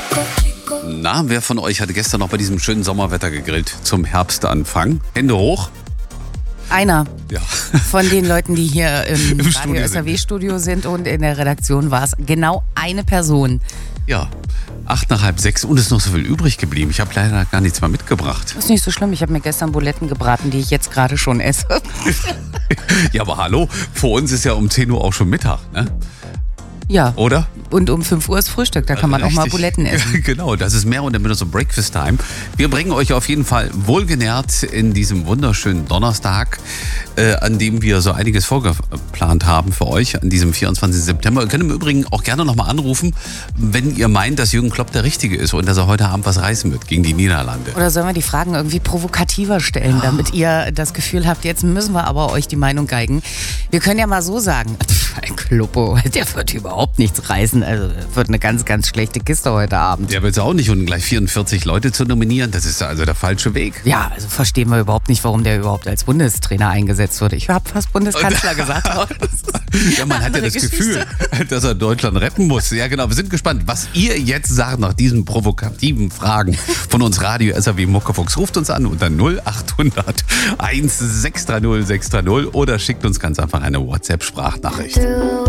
Na, wer von euch hatte gestern noch bei diesem schönen Sommerwetter gegrillt zum Herbstanfang? Hände hoch. Einer Ja. von den Leuten, die hier im Radio Studio sind. SAW-Studio sind und in der Redaktion war es genau eine Person. Ja, 8 nach halb 6 und es ist noch so viel übrig geblieben. Ich habe leider gar nichts mehr mitgebracht. Das ist nicht so schlimm, ich habe mir gestern Buletten gebraten, die ich jetzt gerade schon esse. Ja, aber hallo, vor uns ist ja um 10 Uhr auch schon Mittag, ne? Ja, Oder? und um 5 Uhr ist Frühstück, da kann man auch mal Richtig. Buletten essen. Genau, das ist mehr und dann wird so Breakfast Time. Wir bringen euch auf jeden Fall wohlgenährt in diesem wunderschönen Donnerstag, an dem wir so einiges vorgeplant haben für euch, an diesem 24. September. Ihr könnt im Übrigen auch gerne nochmal anrufen, wenn ihr meint, dass Jürgen Klopp der Richtige ist und dass er heute Abend was reißen wird gegen die Niederlande. Oder sollen wir die Fragen irgendwie provokativer stellen, damit ihr das Gefühl habt, jetzt müssen wir aber euch die Meinung geigen. Wir können ja mal so sagen, ein Kloppo, der wird überhaupt nichts reißen. Also wird eine ganz, ganz schlechte Kiste heute Abend. Der will es auch nicht und gleich 44 Leute zu nominieren, das ist also der falsche Weg. Ja, also verstehen wir überhaupt nicht, warum der überhaupt als Bundestrainer eingesetzt wurde. Ich habe fast Bundeskanzler gesagt. Ja, man hat ja das Gefühl, dass er Deutschland retten muss. Ja, genau. Wir sind gespannt, was ihr jetzt sagt nach diesen provokativen Fragen von uns Radio SAW Muckefuchs. Ruft uns an unter 0800 1630 630 oder schickt uns ganz einfach eine WhatsApp-Sprachnachricht.